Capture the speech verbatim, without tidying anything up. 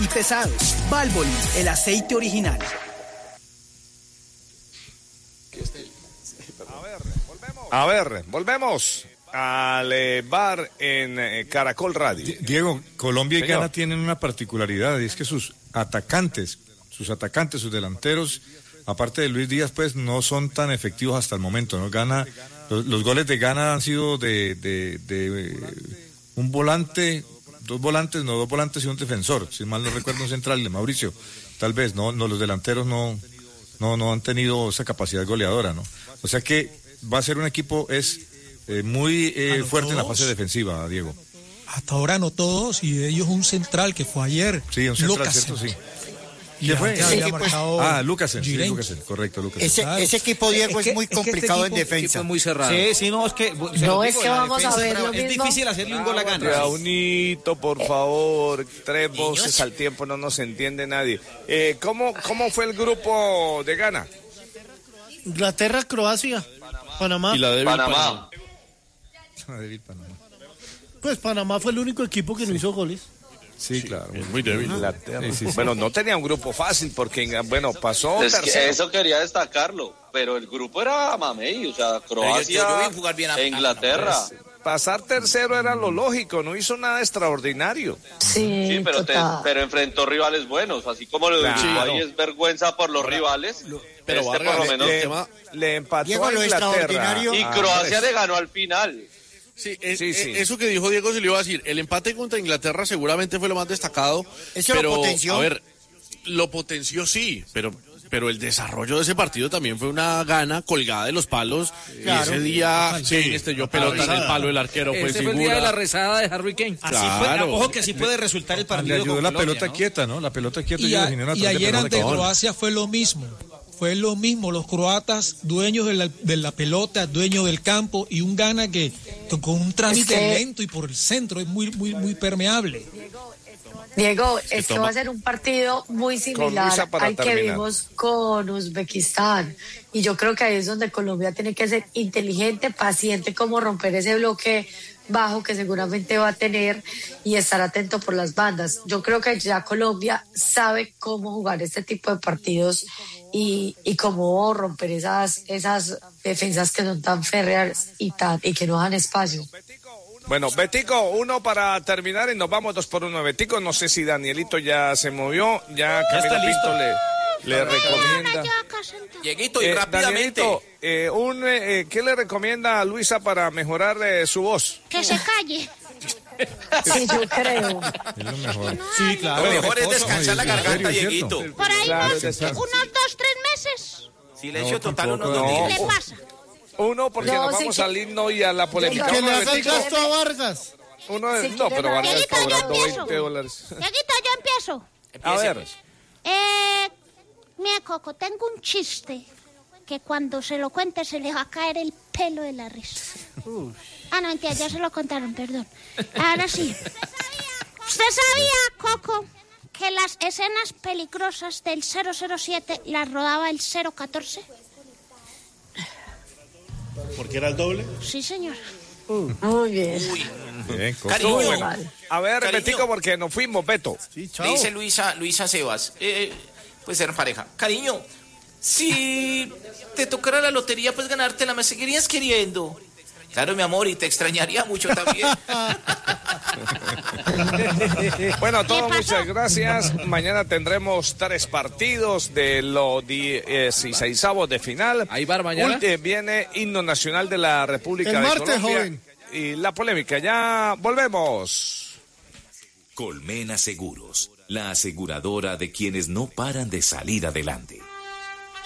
y pesados. Valvoline, el aceite original. A ver, volvemos al eh, bar en eh, Caracol Radio. Diego, Colombia y Señor. Ghana tienen una particularidad, y es que sus atacantes, sus atacantes, sus delanteros, aparte de Luis Díaz, pues no son tan efectivos hasta el momento, ¿no? Ghana, los, los goles de Ghana han sido de, de, de eh, un volante, dos volantes, no dos volantes y un defensor, si mal no recuerdo, un central de Mauricio, tal vez, no, no los delanteros no, no, no han tenido esa capacidad goleadora, ¿no? O sea que va a ser un equipo, es eh, muy eh, fuerte en la fase defensiva, Diego. Hasta ahora no todos, y de ellos un central que fue ayer. Sí, un central, Lucas. ¿cierto? Sí. Y ¿Qué fue? antes Sí, había pues, marcado ah, Lucasen, sí, Giren. Lucasen, correcto, Lucasen. Ese, Claro. ese equipo, Diego, es, que- muy es que complicado este en equipo- defensa. equipo es muy cerrado. Sí, sí, no, es que... se No, lo es digo, que la vamos a defensa ver es lo brava. Es mismo. difícil hacerle un gol a Ghana. Raunito, por favor, tres voces al tiempo, no nos entiende nadie. Eh, ¿cómo, ¿Cómo fue el grupo de Ghana? Inglaterra, Croacia, Panamá. Y la débil Panamá. Ah, débil Panamá. Pues Panamá fue el único equipo que no hizo goles. Sí, claro. Es muy débil. Inglaterra. Sí, sí, sí. Bueno, no tenía un grupo fácil porque, bueno, pasó Es que tercero. eso quería destacarlo, pero el grupo era mamey, o sea, Croacia, yo- yo vi jugar bien a- e Inglaterra. Pasar tercero era lo lógico, no hizo nada extraordinario. Sí, Sí, pero, te- total. pero enfrentó rivales buenos, así como lo de Claro. Uruguay es vergüenza por los rivales, pero este Vargas, por lo menos... Le, tema- le empató Diego, a lo Inglaterra. extraordinario- Y a Croacia Andrés. le ganó al final. Sí, es- Sí, es- sí. eso que dijo Diego se le iba a decir. El empate contra Inglaterra seguramente fue lo más destacado. ¿Eso lo pero, potenció? A ver, lo potenció sí, pero, pero el desarrollo de ese partido también fue una gana colgada de los palos. Claro. Y ese día, sí, este yo pelota en el palo, el arquero fue Este fue el día de la figura. rezada de Harry Kane. Así Claro. fue, ojo que así puede resultar el Le partido ayudó con la Colombia, pelota ¿no? quieta, ¿no? La pelota quieta Y, a- ayudó a generar y una ayer pelota ante quieta. Croacia fue lo mismo. Fue lo mismo, los croatas, dueños de la, de la pelota, dueños del campo, y un Ghana que, que con un trámite Es que- lento y por el centro es muy, muy, muy permeable. Diego, que esto toma- va a ser un partido muy Luisa similar para al que terminar. vimos con Uzbekistán. Y yo creo que ahí es donde Colombia tiene que ser inteligente, paciente, como romper ese bloque bajo que seguramente va a tener y estar atento por las bandas. Yo creo que ya Colombia sabe cómo jugar este tipo de partidos y, y cómo romper esas, esas defensas que son tan férreas y, tan, y que no dan espacio. Bueno, Betico, uno para terminar y nos vamos dos por uno. Betico, no sé si Danielito ya se movió, ya Camilo Pinto le, le recomienda. Dieguito, y Eh, rápidamente. Danielito, eh, un, eh, ¿qué le recomienda a Luisa para mejorar eh, su voz? Que se calle. Sí, yo creo. Es lo mejor. Sí, claro. Lo mejor es descansar la No, y- y- garganta, serio, es Dieguito. cierto. Por ahí Claro, unos, descansa. unos dos, tres meses. Silencio No, total, tampoco, unos dos no. días. ¿Qué le pasa? Uno, porque No, nos sí vamos que- al himno y a la polémica. Que Que Uno le de haga el Betico, gasto a Vargas. uno de- Si no, quiere pero dar- Vargas Dieguito, yo cobrando empiezo. veinte dólares. Dieguito, yo empiezo. A ver, Eh, mira, Coco, tengo un chiste que cuando se lo cuente se le va a caer el pelo de la risa. Ah, no, mentira, ya se lo contaron, perdón. Ahora sí. ¿Usted sabía, Coco, que las escenas peligrosas del cero cero siete las rodaba el cero catorce? Porque era el doble. Sí, señor. Muy bien. Bien, Coco. Cariño, Muy bueno. mal. A ver, Cariño. Betico, porque nos fuimos, Beto. Sí, Le chao. dice Luisa, Luisa Sebas, eh, pues ser pareja. Cariño, si te tocara la lotería, pues ganártela, ¿me seguirías queriendo? Claro, mi amor, y te extrañaría mucho también. Bueno, a todos ¿Qué pasó? muchas gracias. Mañana tendremos tres partidos de los dieciseisavos de final. ¿Hay bar mañana? Ulti- viene himno nacional de la República El de martes, Colombia. joven. Y la polémica, ya volvemos. Colmena Seguros, la aseguradora de quienes no paran de salir adelante.